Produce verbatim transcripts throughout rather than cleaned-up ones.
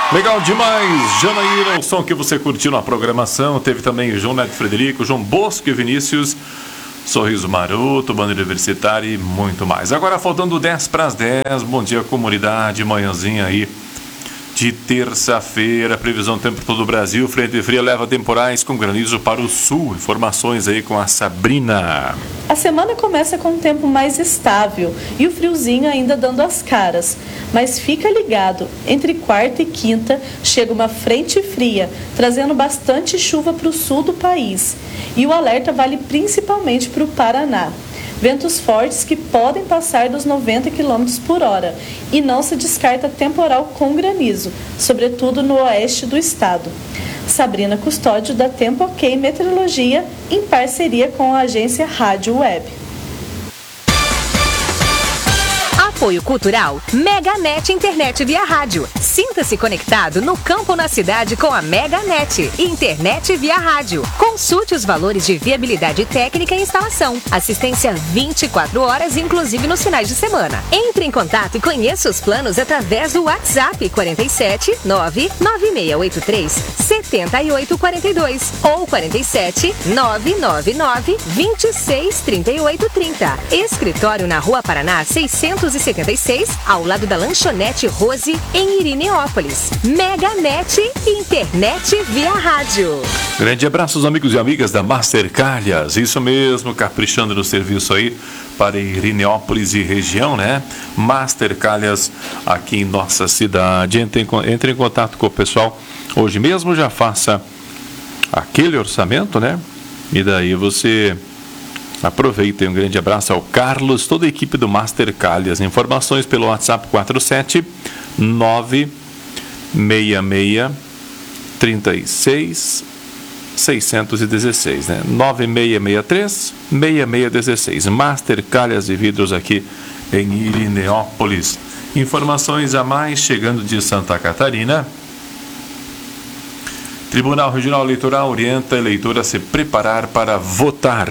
Legal demais, Janaína, o som que você curtiu na programação. Teve também João Neto Frederico, João Bosco e Vinícius, Sorriso Maroto, Banda Universitária e muito mais. Agora faltando dez para as dez, bom dia comunidade, manhãzinha aí de terça-feira, previsão do tempo para todo o Brasil, frente fria leva temporais com granizo para o sul. Informações aí com a Sabrina. A semana começa com um tempo mais estável e o friozinho ainda dando as caras. Mas fica ligado, entre quarta e quinta chega uma frente fria, trazendo bastante chuva para o sul do país. E o alerta vale principalmente para o Paraná. Ventos fortes que podem passar dos noventa quilômetros por hora e não se descarta temporal com granizo, sobretudo no oeste do estado. Sabrina Custódio, da Tempo Ok Meteorologia, em parceria com a agência Rádio Web. Apoio Cultural MegaNet Internet via rádio. Sinta-se conectado no campo ou na cidade com a MegaNet Internet via rádio. Consulte os valores de viabilidade técnica e instalação. Assistência vinte e quatro horas, inclusive nos finais de semana. Entre em contato e conheça os planos através do WhatsApp quarenta e sete, nove nove seis oito três, sete oito quatro dois ou quarenta e sete, nove nove nove, vinte e seis, trinta e oito, trinta. Escritório na Rua Paraná seiscentos e setenta e seis, ao lado da Lanchonete Rose, em Irineópolis. MegaNet Internet via rádio. Grande abraço aos amigos e amigas da Master Calhas, isso mesmo, caprichando no serviço aí para Irineópolis e região, né? Master Calhas aqui em nossa cidade. Entre em, entre em contato com o pessoal hoje mesmo, já faça aquele orçamento, né? E daí você aproveita. Um grande abraço ao Carlos, toda a equipe do Master Calhas. Informações pelo WhatsApp quatro sete nove seis seis três seis seis um seis, né? nove seis seis três, seis seis um seis. Master Calhas e Vidros aqui em Irineópolis. Informações a mais chegando de Santa Catarina. Tribunal Regional Eleitoral orienta a eleitor a se preparar para votar.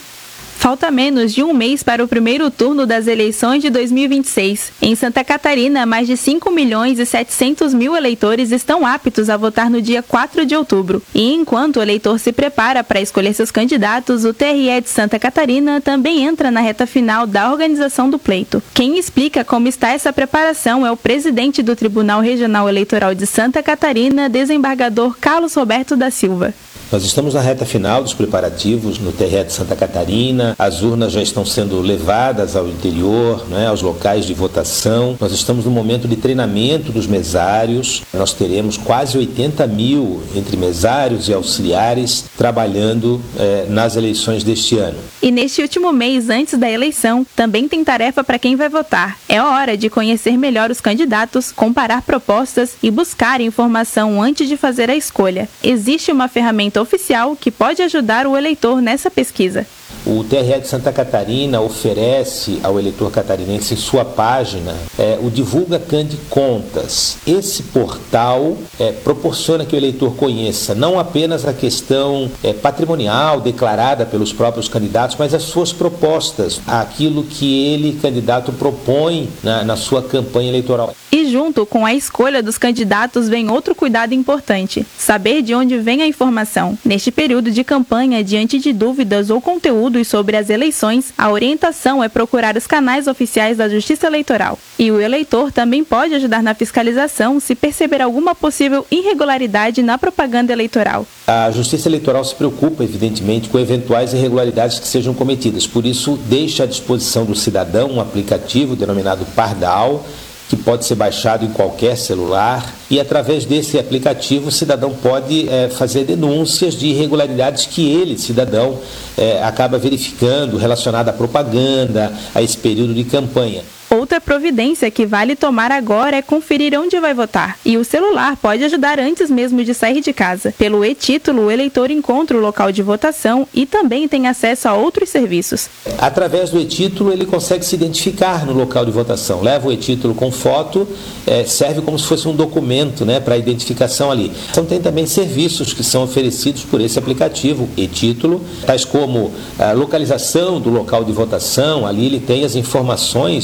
Falta menos de um mês para o primeiro turno das eleições de dois mil e vinte e seis. Em Santa Catarina, mais de cinco milhões e setecentos mil eleitores estão aptos a votar no dia quatro de outubro. E enquanto o eleitor se prepara para escolher seus candidatos, o T R E de Santa Catarina também entra na reta final da organização do pleito. Quem explica como está essa preparação é o presidente do Tribunal Regional Eleitoral de Santa Catarina, desembargador Carlos Roberto da Silva. Nós estamos na reta final dos preparativos no T R E de Santa Catarina, as urnas já estão sendo levadas ao interior, né, aos locais de votação. Nós estamos no momento de treinamento dos mesários, nós teremos quase oitenta mil entre mesários e auxiliares trabalhando eh, nas eleições deste ano. E neste último mês, antes da eleição, também tem tarefa para quem vai votar. É hora de conhecer melhor os candidatos, comparar propostas e buscar informação antes de fazer a escolha. Existe uma ferramenta oficial que pode ajudar o eleitor nessa pesquisa. O T R E de Santa Catarina oferece ao eleitor catarinense em sua página é, o Divulga Cande Contas. Esse portal é, proporciona que o eleitor conheça não apenas a questão é, patrimonial declarada pelos próprios candidatos, mas as suas propostas, aquilo que ele, candidato, propõe na, na sua campanha eleitoral. E junto com a escolha dos candidatos vem outro cuidado importante: saber de onde vem a informação. Neste período de campanha, diante de dúvidas ou conteúdos sobre as eleições, a orientação é procurar os canais oficiais da Justiça Eleitoral. E o eleitor também pode ajudar na fiscalização se perceber alguma possível irregularidade na propaganda eleitoral. A Justiça Eleitoral se preocupa, evidentemente, com eventuais irregularidades que sejam cometidas. Por isso, deixa à disposição do cidadão um aplicativo denominado Pardal, que pode ser baixado em qualquer celular, e através desse aplicativo o cidadão pode é, fazer denúncias de irregularidades que ele, cidadão, é, acaba verificando relacionada à propaganda, a esse período de campanha. Outra providência que vale tomar agora é conferir onde vai votar. E o celular pode ajudar antes mesmo de sair de casa. Pelo e-título, o eleitor encontra o local de votação e também tem acesso a outros serviços. Através do e-título, ele consegue se identificar no local de votação. Leva o e-título com foto, é, serve como se fosse um documento, né, para identificação ali. Então tem também serviços que são oferecidos por esse aplicativo, e-título, tais como a localização do local de votação. Ali ele tem as informações, né,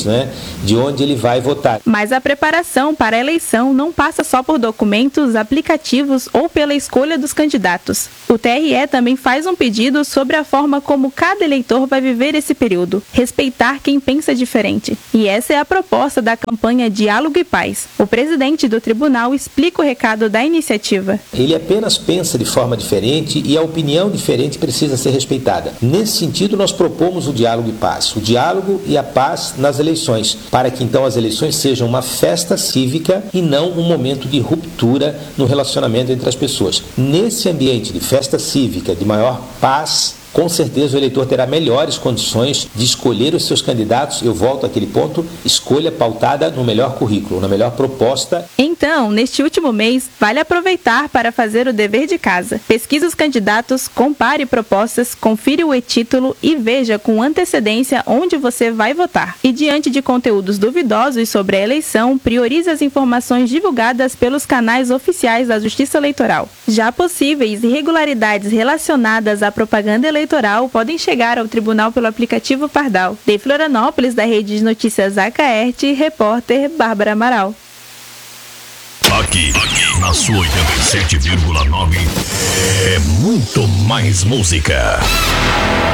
de onde ele vai votar. Mas a preparação para a eleição não passa só por documentos, aplicativos ou pela escolha dos candidatos. O T R E também faz um pedido sobre a forma como cada eleitor vai viver esse período, respeitar quem pensa diferente. E essa é a proposta da campanha Diálogo e Paz. O presidente do tribunal explica o recado da iniciativa. Ele apenas pensa de forma diferente e a opinião diferente precisa ser respeitada. Nesse sentido, nós propomos o diálogo e paz, o diálogo e a paz nas eleições, para que então as eleições sejam uma festa cívica e não um momento de ruptura no relacionamento entre as pessoas. Nesse ambiente de festa cívica, de maior paz, com certeza o eleitor terá melhores condições de escolher os seus candidatos. Eu volto àquele ponto, escolha pautada no melhor currículo, na melhor proposta. Então, neste último mês, vale aproveitar para fazer o dever de casa. Pesquise os candidatos, compare propostas, confira o e-título e veja com antecedência onde você vai votar. E diante de conteúdos duvidosos sobre a eleição, priorize as informações divulgadas pelos canais oficiais da Justiça Eleitoral. Já possíveis irregularidades relacionadas à propaganda eleitoral eleitoral podem chegar ao tribunal pelo aplicativo Pardal. De Florianópolis, da Rede de Notícias Acaerte, repórter Bárbara Amaral. Aqui, aqui, na sua oitenta e sete vírgula nove, é muito mais música.